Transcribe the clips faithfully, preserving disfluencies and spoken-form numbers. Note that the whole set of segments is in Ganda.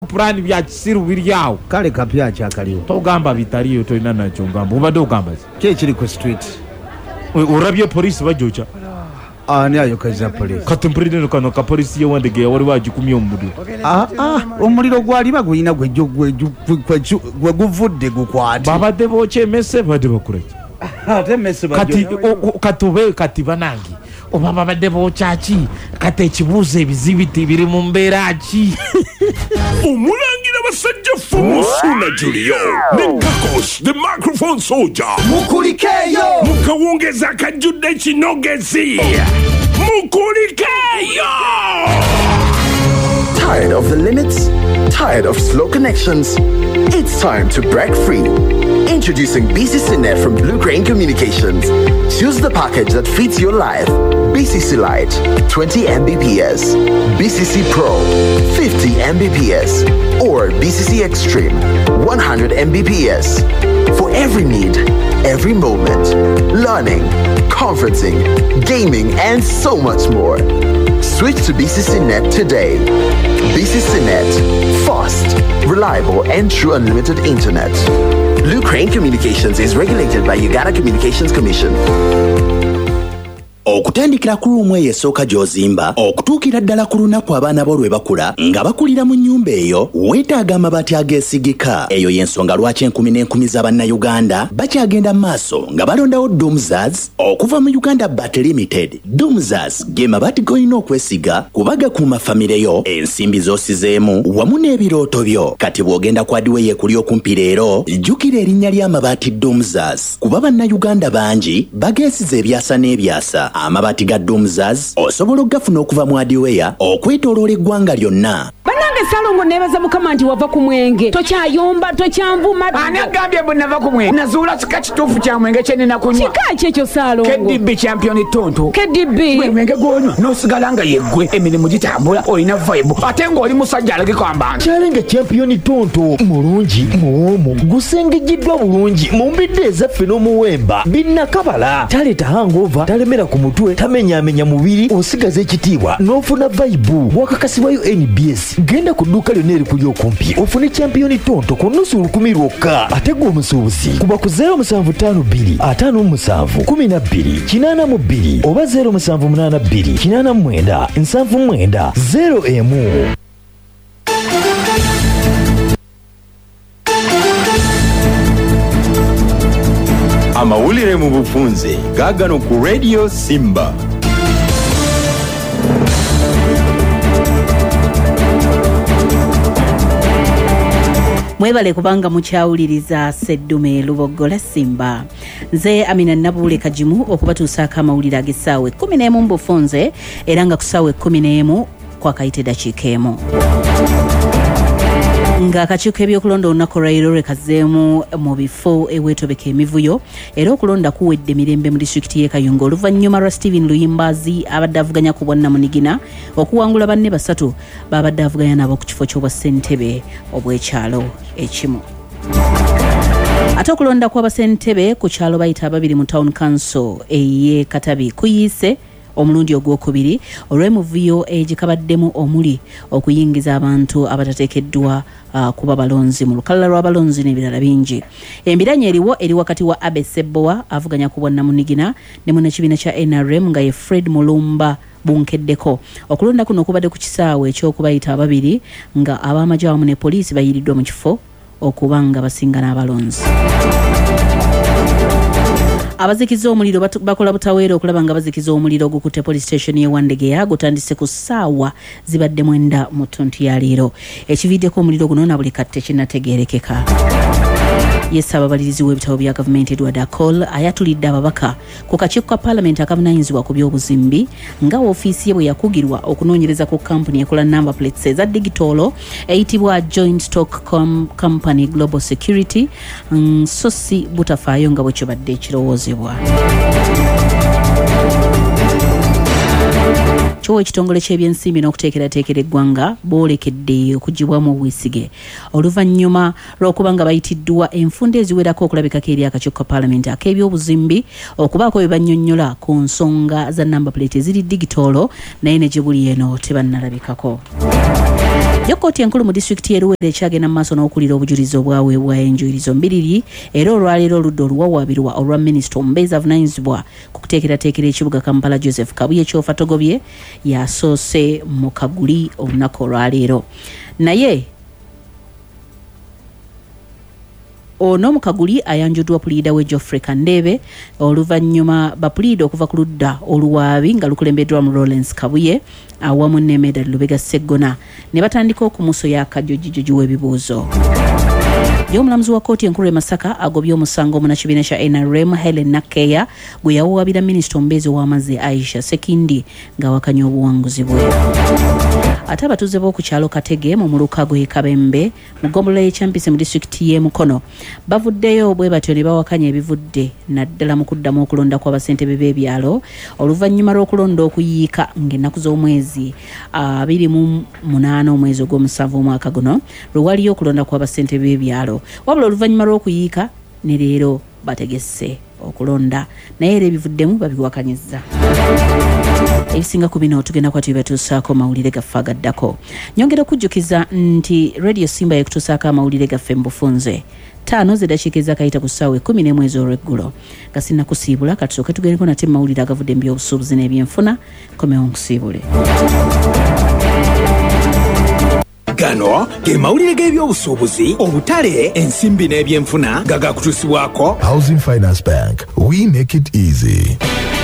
plan bya kisiru biryawo kale kapya kyakaliwo togamba bitaliyo tolina nakyo ngamba obadde ogamba ki kiri ku street orabye police bajocha ani ayokaza police kati mpulireno kano ka police yewandege yawali bagikumye omuliro ah ah omuliro gwali bagulina gwejjo gwe guvudde gukwati babadde boche messe badde bakuraki ate messe kati katube kati banangi oba babadde bochaki kati ekibuuzo ebizibiti biri mu mbeera ki omulangira basajja Fumusuna Julio ne Kakos the microphone soldier mukulikeyo mukawongeza akajjudde kinogezi mukulikeyo. Tired of the limits? Tired of slow connections? It's time to break free. Introducing B C C Net from Blue Crane Communications. Choose the package that fits your life. B C C Lite, twenty megabits per second. B C C Pro, fifty megabits per second. Or B C C Extreme, one hundred megabits per second. For every need, every moment. Learning, conferencing, gaming, and so much more. Switch to B C C Net today. B C C Net. Fast, reliable, and true unlimited internet. Blue Crane Communications is regulated by Uganda Communications Commission. Okutandikira ku lumu eyo esooka gy'ozimba okutuukira ddala ku lunaku abaana bo lwe bakula nga bakulira mu nnyumba eyo weetaaga amabaati ageesigika. Eyo y'ensonga lwaki enkumi n'enkumi z'Abannayuganda bakyagenda mu maaso nga balondawo Doomsdays okuva mu Uganda Bat Limited. Doomsdays ge mabaati g'olina okwesiga kuba gakuuma famire yo, ensimbi z'osizeemu wamu n'ebirooto byo. Kati bw'ogenda ku Adway ekuli okumpi leero jjukira erinnya ly'amabaati Doomsdays kuba Bannayuganda bangi bageesiza ebyasa n'ebyasa. Amabaati ga Doomsdays osobola okugafuna okuva mu Adway okwetooloola eggwanga lyonna. Banange Salongo nebaza mukama nti wava ku mwenge tokyayomba tokyanvuma. Ani agambye bwe nava ku mwenge nazuula kika kituufu kya mwenge kye nina kunywa. Kika ki ekyo Salongo? K D B champion tonto. K D B gwe mwenge gwonywa n'osigala nga yeggwe emirimu gitambula olina vibe ate ng'oli musajja alageko ambanga. Kyalenga champion tonto mulungi muwomu gusengejiddwa bulungi mu mbidde ezaffe n'omuwemba binnakabala taleeta hangover talemera ku mutwe tamenyaamenya mubiri osigaza ekitiibwa n'ofuna vibe wakakasibwayo N B S. Genda ku dduuka lyonna erikuli okumpi ofune champion tonto ku nnusu lukumi lwokka ate gwe omusuubuzi kuba ku zero musanvu ttaano bbiri ataano mu musanvu kumi na bbiri kinaana mu bbiri oba zero musanvu munaana bbiri kinaana mu mwenda nsanvu mwenda zero emu. Amawulire mu bufunze gaagano ku Radio Simba. Mwebale kubanga mukyawuliriza Seddume Lubogola Simba. Nze Amina Nabule Kajimu okubatuusaako amawulire ag'essaawa ekkumi n'emu mu bufunze era nga ku ssaawa ekkumi n'emu kwakayite dakiika emu. Nga akakiiko ebyokulonda olunaku olwaleero lwekazzeemu mu bifo eweetobeka emivuyo era okulonda kuwedde mirembe mu disitulikiti y'e Kayunga oluvannyuma lwa Stephen Luyimbazi abadde avuganya ku bonna Munigina okuwangula banne basatu babadde avuganya nabo ku kifo ky'obwa ssentebe obw'ekyalo ekimu. Ate okulonda kw'abasentebe ku kyalo bayita ababiri mu town council ey'e Katabi kuyiise omulundi ogwokubiri olw'emivuyo egikabaddemu omuli okuyingiza abantu abatateekeddwa uh, kuba balonzi mu lukalala lw'abalonzi n'ebirala bingi. Embiranye eriwo eri wakati wa Abe Sebowa avuganya ku bonna Munigina ne munnakibiina kya N R M nga ye Fred Mulumba bunkeddeko. Okulonda kuno kubadde ku kisaawe ekyokubayita ababiri nga ab'amagye awamu ne poliisi bayiriddwa mu kifo okuba nga basinga n'abalonzi. Abazikiza omuliro bakola butaweera okulaba nga bazikiza omuliro ogukutte police station y'e Wandegeya gutandise ku ssaawa zibadde mwenda mu ttuntu ya leero. Ekiviiddeko omuliro guno na buli katte kinnategeerekeka. Yes, ababalirizi w'ebitabo bya gavumenti Edward Akol ayatulidde ababaka ku kakiiko ka paalamenti akavunaanyizibwa ku by'obuzimbi nga ofiisi ye bwe yakugirwa okunoonyereza ku kampuni ekola number plates eza digitolo eyitibwa Joint Stock Com- Company Global Security mm, so si butafaayo nga bwe kibadde ekirowoozebwa. kyo ekitongole ky'ebyensimbi n'okuteekerateekera eggwanga boolekedde okugibwamu obwisige oluvannyuma lw'okuba nga bayitiddwa enfunda eziwerako okulabikako eri akakiiko ka paalamenti ak'ebyobuzimbi okubaako bye bannyonnyola ku nsonga za namba plate eziri digitolo naye ne gye buli eno tebannalabikako. Yo kkooti enkulu mu disitulikiti y'Eruwera ekyagenda mu maaso n'okuwulira obujulizi obwaweebwa enjulizo mbiriri era olwaleero oludda oluwawaabirwa olwa minisita omubeezi avunaanyizibwa ku kuteekerateekera ekibuga Kampala Joseph Kabuye Kyofa Togobye yasoose mu Kaguli olunaku olwaleero. Naye ono mu Kaguli ayanjuddwa puliida we Geoffrey Kandebe oluvannyuma bapuliida okuva ku ludda oluwaabi nga lukulembeddwa mu Lawrence Kabuye awamu ne Medal Lubega Seggona ne batandika okumusoya akajjojijoji w'ebibuuzo. Y'omulamuzi wa kkooti enkulu e Masaka agobye omusango omunakibiina kya N R M Helen Nakeya gwe yawaabira minisita omubeezi ow'amazzi Aisha Sekindi ng'awakanya obuwanguzi bwe. Ate abatuuze b'oku kyalo Katege mu Mulukago e Kabembe mu ggombolola y'Ekyampisi mu disitulikiti y'e Mukono bavuddeyo bwe batyo ne bawakanya ebivudde naddala mu kuddamu okulonda kw'abasentebe b'ebyalo oluvannyuma lw'okulonda okuyiika ng'ennaku z'omwezi abiri mu munaana omwezi ogw'omusanvu omwaka guno lwe waliyo okulonda kw'abasentebe b'ebyalo wabula oluvannyuma lw'okuyiika ne leero bategesse okulonda naye era ebivuddemu babiwakanyizza. Ebisinga ku bino tugenda kwati batuusaako mawulire gaffe agaddako. Nyongera okujjukiza nti Radio Simba yekutuusaako amawulire gaffe mu bufunze ttaano zeddakiika ezakayita ku ssaawa ekkumi n'emu ez'olweggulo nga sinnakusiibula katusooke tugereko nate mu mawulire agavudde mu by'obusuubuzi n'ebyenfuna komewo nkusiibule. Gano ge mawulire g'ebyobusuubuzi obutale ensimbi n'ebyenfuna gagakutuusibwako Housing Finance Bank. We make it easy.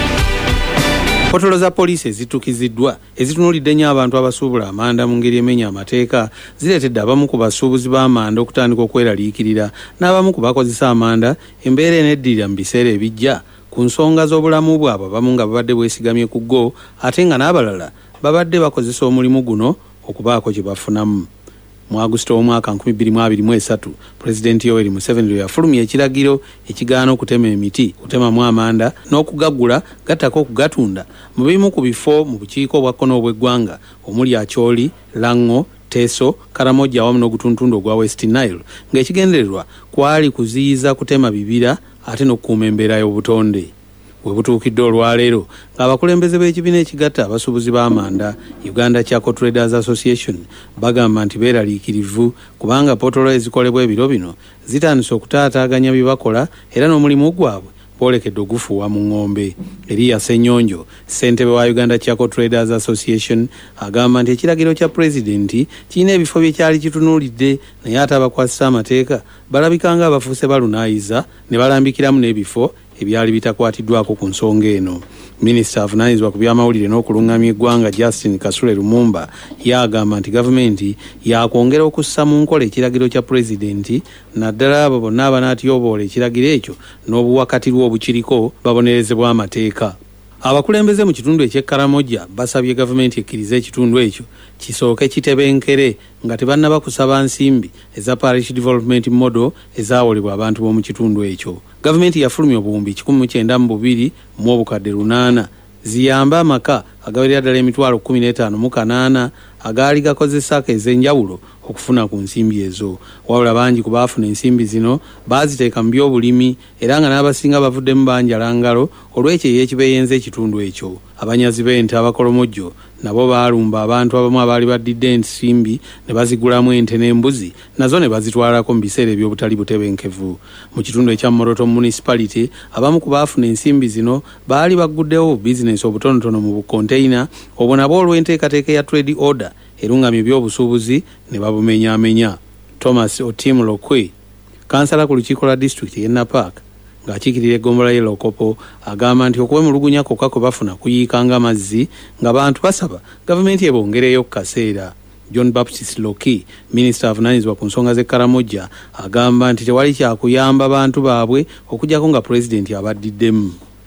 Potolo za poliisi ezituukiziddwa ezitunuulidde nnyo abantu abasuubula amanda mu ngeri emenya amateeka zireetedde abamu ku basuubuzi b'amanda okutandika okweraliikirira n'abamu ku bakozesa amanda embeera eneddirira mu biseera ebijja ku nsonga z'obulamu bwabwe abamu nga babadde bwesigamye ku ggo ate nga n'abalala babadde bakozesa omulimu guno okubaako kye bafunamu. Mu Augusito omwaka nkumi bbiri mu abiri mu esatu Pulezidenti Yoweri Museveni lwe yafulumya ekiragiro ekigaana okutema emiti kutemamu amanda n'okugaggula gattako okugatunda mu bimu ku bifo mu bukiiko obwa kkono obw'eggwanga omuli Acholi, Lango, Teso, Karamoja awamu n'ogutuntundu ogwa West Nile ng'ekigendererwa kwali kuziyiza kutema bibira ate n'okukuuma embeera y'obutonde. We butuukidde olwaleero ng'abakulembeze b'ekibiina ekigatta abasuubuzi b'amanda Uganda Charcoal Traders Association bagamba nti beeraliikirivu kubanga potolo ezikolebwa ebiro bino zitandise okutaataaganya bye bakola era n'omulimu gwabwe boolekedde ogufuuwa mu ng'ombe. Eriya Ssenyonjo ssentebe wa Uganda Charcoal Traders Association agamba nti ekiragiro kya pulezidenti kirina ebifo bye kyali kitunuulidde naye ate abakwasisa amateeka balabikanga abafuuse balunaayiza ne balambikiramu n'ebifo ebyali bitakwatiddwako ku nsonga eno. Minisita avunaanyizibwa ku by'amawulire n'okuluŋŋamya eggwanga Justin Kasule Lumumba yagamba nti gavumenti yakwongera okussa mu nkola ekiragiro kya pulezidenti naddala abo bonna abanaatyobola ekiragiro ekyo n'obuwakatirwa obukiriko babonerezebwa amateeka. Abakulembeze mu kitundu eky'Ekaramoja basabye gavumenti ekkirize ekitundu ekyo kisooke kitebenkere nga tebannaba kusaba nsimbi eza parish development model ezaawolebwa abantu b'omu kitundu ekyo. Gavumenti yafulumya obuwumbi kikumi mu kyenda mu bubiri mu obukadde lunaana ziyamba amaka agawerera ddala emitwalo kkumi n'etaano mu kanaana agaali gakozesa ez'enjawulo okufuna ku nsimbi ezo. Wabula bangi ku baafuna ensimbi zino baaziteeka mu by'obulimi era nga n'abasinga bavuddemu banjalangalo olw'ekyo eyekibeeyenza ekitundu ekyo. Abanyazi b'ente abakolomojjo nabo baalumba abantu abamu abaali baddidde ensimbi ne bazigulamu ente n'embuzi nazo ne bazitwalako mu biseera eby'obutali butebenkevu. Mu kitundu ekya Moroto Municipality abamu ku baafuna ensimbi zino baali bagguddewo bizinesi obutonotono mu bukonteyina obwo nabo olw'enteekateeka ya trade order erungamye eby'obusuubuzi ne babumenyaamenya. Thomas Otim Lokwe kansala ku lukiiko lwa disitulikiti y'e Napark ng'akiikirira eggombolola y'e Lokopo agamba nti okwemulugunya kwokka kwe bafuna kuyiikanga amazzi ng'abantu basaba gavumenti ebongereyo ku kaseera. John Baptist Loki minisita avunaanyizibwa ku nsonga z'e Karamoja agamba nti tewali kyakuyamba bantu baabwe okuggyako nga pulezidenti abaddiddemu.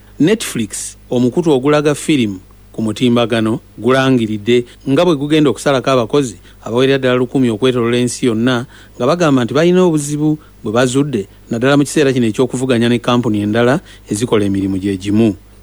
Netflix omukutu ogulaga firimu ku mutimbagano gulangiridde nga bwe gugenda okusalako abakozi abawerera ddala lukumi okwetolola ensi yonna nga bagamba nti balina obuzibu bwe bazudde naddala mu kiseera kino eky'okuvuganya ne kampuni endala ezikola emirimu gye gimu.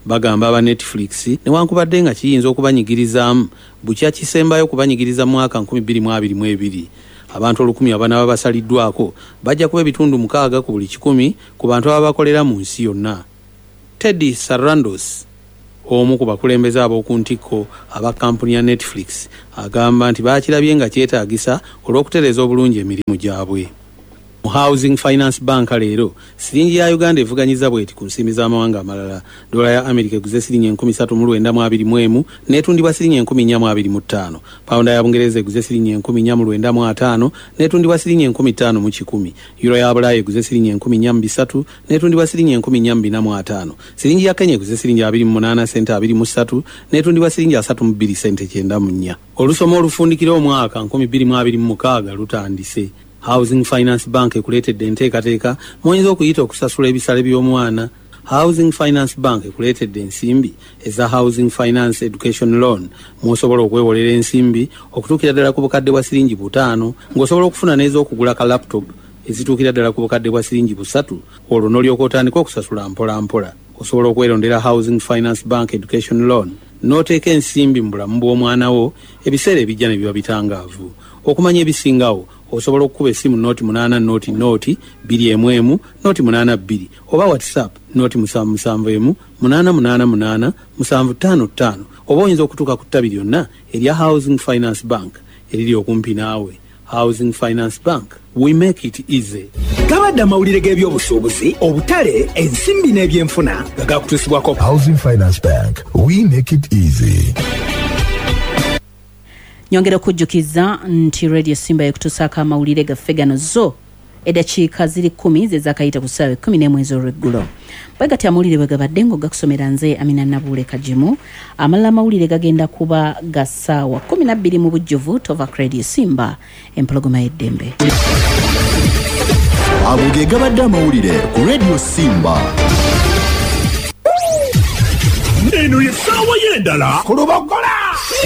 bagamba aba Netflix newankubadde nga kiyinza okubanyigirizaamu bukya kisembayo kubanyigiriza mu mwaka nkumi bbiri mu abiri mu ebiri. Abantu olukumi abanaba basaliddwako bajja kuba ebitundu mukaaga ku buli kikumi ku bantu ababakolera mu nsi yonna. Teddy Sarandos, omu ku bakulembeze ab'oku ntikko aba kampuni ya Netflix, agamba nti baakirabye nga kyetaagisa olw'okutereeza obulungi emirimu gyabwe. Mu Housing Finance Bank leero siringi ya Uganda evuganyiza bweti ku nsimbi z'amawanga amalala. Dola ya Amerika eguze siringi enkumi ssatu mu lwenda mu abiri mu emu n'etundibwa siringi enkumi nnya mu abiri mu ttaano. Pawunda ya Bungereza eguze siringi enkumi nnya mu lwenda mu ataano n'etundibwa siringi enkumi ttaano mu kikumi. Euro ya Bulaaya eguze siringi enkumi nnya mu bisatu n'etundibwa siringi enkumi nnya mu bina mu ataano. Siringi ya Kenya eguze siringi abiri mu munaana sente abiri mu ssatu n'etundibwa siringi asatu mu bbiri sente kyenda mu nnya. Olusoma olufundikira omwaka nkumi bbiri mu abiri mu mukaaga lutandise. Housing Finance Bank ekuleetedde enteekateeka mw'oyinza okuyita okusasula ebisale by'omwana. Housing Finance Bank ekuleetedde ensimbi eza Housing Finance Education Loan mw'osobola okwewolera ensimbi okutuukira ddala ku bukadde bwa siringi butaano ng'osobola okufuna n'ez'okugula ka laptop ezituukira ddala ku bukadde bwa siringi busatu. Olwo n'olyoka otandika okusasula mpola mpola. Osobola okwerondera Housing Finance Bank Education Loan n'oteeka ensimbi mu bulamu bw'omwana wo ebiseera ebijja ne biba bitangaavu. Okumanya ebisingawo osobola okukuba essimu nooti munaana nooti nooti bbiri emu emu nooti munaana bbiri oba WhatsApp nooti musanvu musanvu emu munaana munaana munaana musanvu ttaano ttaano oba oyinza okutuuka ku ttabi lyonna erya Housing Finance Bank eriri okumpi naawe. Housing Finance Bank, we make it easy. Gabadde amawulire g'ebyobusuubuzi, obutale, ensimbi n'ebyenfuna nga gakutuusibwako. Housing Finance Bank, we make it easy. Nyongera okujjukiza nti Radio Simba ekutuusaako amawulire gaffe gano zo eddakiika ziri kkumi ze zaakayita ku ssaawa ekkumi n'emu ez'olweggulo. Bwe gati amawulire bwe gabadde ng'ogakusomera nze Amina Nabuule Kajimu. Amalala amawulire gagenda kuba ga ssaawa kkumi na bbiri mu bujjuvu tova ku Radio Simba empologoma y'eddembe. Ago ge gabadde amawulire ku Radio Simba. Eno ye ssaawa y'endala ku Lubogola.